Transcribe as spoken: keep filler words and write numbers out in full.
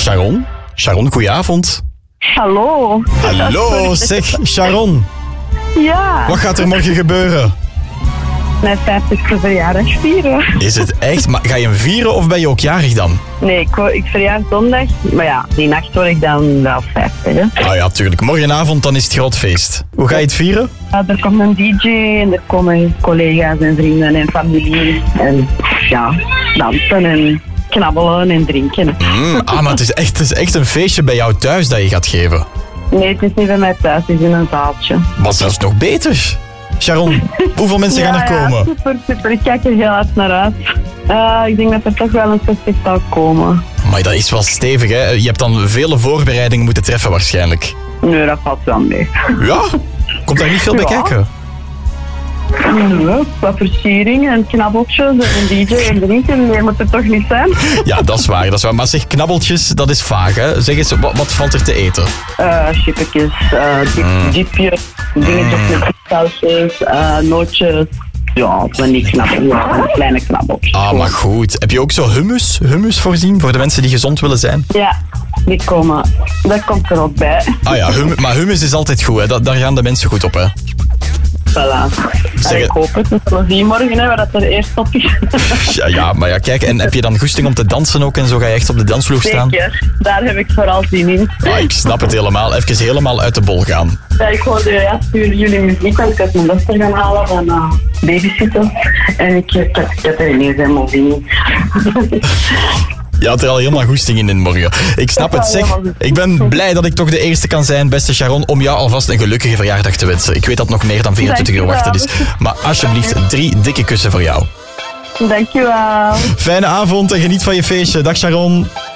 Sharon? Sharon, goedenavond. Hallo. Hallo, zeg Sharon. Ja. Wat gaat er morgen gebeuren? Mijn vijftigste verjaardag vieren. Is het echt? Maar ga je hem vieren of ben je ook jarig dan? Nee, ik, wo- ik verjaar zondag. Maar ja, die nacht word ik dan wel vijftig. Hè. Ah ja, tuurlijk. Morgenavond dan is het groot feest. Hoe ga je het vieren? Ja, er komt een D J en er komen collega's en vrienden en familie. En ja, dansen en knabbelen en drinken. Mm, ah, maar het is, echt, het is echt een feestje bij jou thuis dat je gaat geven. Nee, het is niet bij mij thuis, het is in een zaaltje. Maar zelfs nog beter. Sharon, hoeveel mensen gaan er Ja, komen? ja, super, super. Ik kijk er heel hard naar uit. Uh, ik denk dat er toch wel een zestigtal komen. Maar dat is wel stevig, hè? Je hebt dan vele voorbereidingen moeten treffen waarschijnlijk. Nee, dat valt wel mee. Ja? Komt daar niet veel bij Ja. kijken? Nee, wat versiering en knabbeltjes en een D J en drinken. Meer moet het toch niet zijn? Ja, dat is waar, dat is waar. Maar zeg, knabbeltjes, dat is vaag, hè? Zeg eens, wat, wat valt er te eten? Uh, chippetjes, uh, dip, Mm. dipjes, dingetjes met sausjes, uh, nootjes. Ja, van die knabbel, ja, kleine knabbeltjes. Ah, maar goed. Heb je ook zo hummus, hummus voorzien voor de mensen die gezond willen zijn? Ja, die komen. Dat komt er ook bij. Ah ja, hum, maar hummus is altijd goed, hè? Da- daar gaan de mensen goed op, hè? Voilà. Zeg En het. ik hoop het. We zullen zien morgen hè, wat dat er eerst op is. Ja, ja, maar ja, kijk, en heb je dan goesting om te dansen ook en zo? Ga je echt op de dansvloer staan? Zeker, daar heb ik vooral zin in. Ah, ik snap het helemaal. Even helemaal uit de bol gaan. Ja, ik hoorde ja, sturen jullie muziek, want ik had mijn dochter gaan halen van uh, babysitten. En ik, ik, ik heb er ineens helemaal zin in. Je had er al helemaal goesting in in morgen. Ik snap het, zeg. Ik ben blij dat ik toch de eerste kan zijn, beste Sharon, om jou alvast een gelukkige verjaardag te wensen. Ik weet dat nog meer dan vierentwintig uur wachten is. Maar alsjeblieft, drie dikke kussen voor jou. Dankjewel. Fijne avond en geniet van je feestje. Dag Sharon.